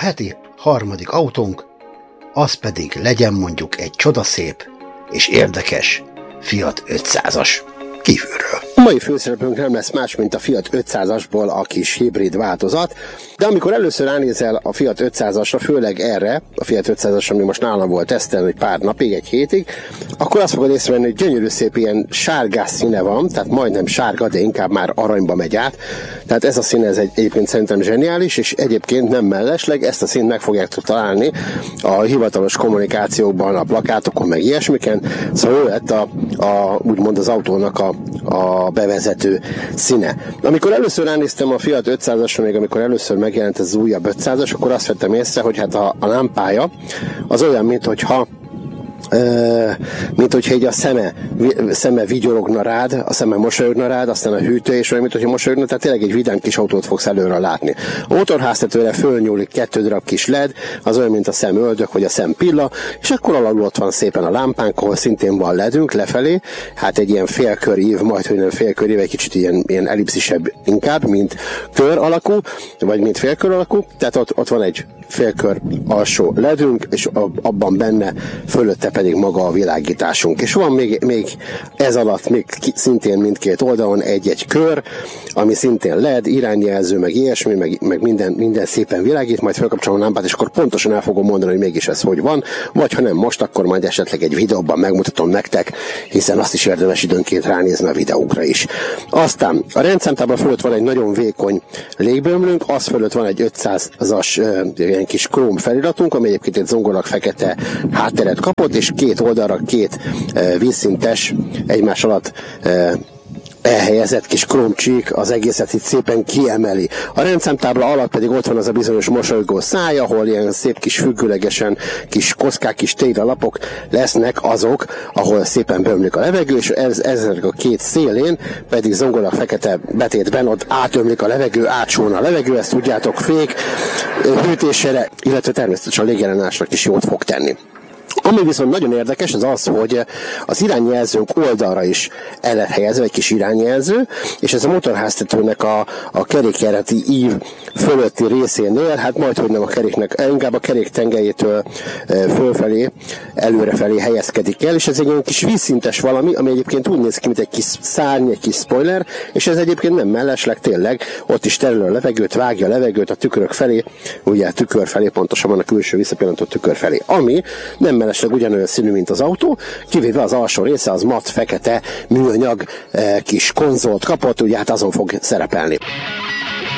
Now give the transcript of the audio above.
heti harmadik autónk, az pedig legyen mondjuk egy csodaszép és érdekes Fiat 500-as kívülről. A mai főszereplőnk nem lesz más, mint a Fiat 500-asból a kis hibrid változat, de amikor először ránézel a Fiat 500-asra, főleg erre, a Fiat 500-as, ami most nálam volt tesztelni egy pár napig, egy hétig, akkor azt fogod észrevenni, hogy gyönyörű szép ilyen sárgás színe van, tehát majdnem sárga, de inkább már aranyba megy át. Tehát ez a szín, ez egyébként szerintem zseniális, és egyébként nem mellesleg, ezt a színt meg fogjátok találni a hivatalos kommunikációkban, a plakátokon, meg ilyesmiken. Szóval ő lett úgymond az autónak a bevezető színe. Amikor először ránéztem a Fiat 500-asra, még amikor először megjelent ez az újabb 500-as, akkor azt vettem észre, hogy hát a lámpája az olyan, mint hogyha így a szeme vigyorogna rád, a szeme mosolyogna rád, aztán a hűtő és olyan, mint hogyha mosolyogna, tehát tényleg egy vidám kis autót fogsz előre látni. A motorháztetőre fölnyúlik 2 darab kis LED, az olyan, mint a szemöldök, vagy a szempilla, és akkor alul ott van szépen a lámpánk, ahol szintén van ledünk lefelé, hát egy ilyen félkörív, majdhogy nem félkörív, egy kicsit ilyen ellipszisebb inkább, mint kör alakú, vagy mint félkör alakú, tehát ott van egy félkör alsó ledünk, és abban benne fölötte pedig maga a világításunk. És van még ez alatt még szintén mindkét oldalon egy kör, ami szintén LED, irányjelző, meg ilyesmi, meg minden szépen világít, majd felkapcsolom a lámpát, és akkor pontosan el fogom mondani, hogy mégis ez hogy van, vagy ha nem most, akkor majd esetleg egy videóban megmutatom nektek, hiszen azt is érdemes időnként ránézni a videókra is. Aztán a rendszámtábla fölött van egy nagyon vékony légbömlünk, az fölött van egy 500-as ilyen kis króm feliratunk, ami egyébként egy zongorak fekete hátteret kapott, és két oldalra két vízszintes, egymás alatt elhelyezett kis krómcsík az egészet itt szépen kiemeli. A rendszámtábla alatt pedig ott van az a bizonyos mosolygó száj, ahol ilyen szép kis függőlegesen kis kockák, kis téglalapok lesznek azok, ahol szépen beömlik a levegő, és ezek a két szélén pedig zongorak fekete betétben ott átömlik a levegő, átsóna a levegő, ezt tudjátok, fék hűtésére, illetve természetesen a légellenállásnak is jót fog tenni. Ami viszont nagyon érdekes, az az, hogy az irányjelzőnk oldalra is el lehet helyezve egy kis irányjelző, és ez a motorháztetőnek a kerékjárati ív fölötti részénél, hát majdhogy nem a keréknek, inkább a kerék tengelyétől fölfelé, előrefelé helyezkedik el, és ez egy olyan kis vízszintes valami, ami egyébként úgy néz ki, mint egy kis szárny, egy kis spoiler, és ez egyébként nem mellesleg, tényleg ott is terül a levegőt, vágja a levegőt a tükrök felé, ugye a tükör felé, pontosabban a külső visszapillantó tükör felé, ami nem mellesleg ugyanolyan színű, mint az autó, kivéve az alsó része az mat, fekete, műanyag kis konzolt kapott, ugye hát azon fog szerepelni.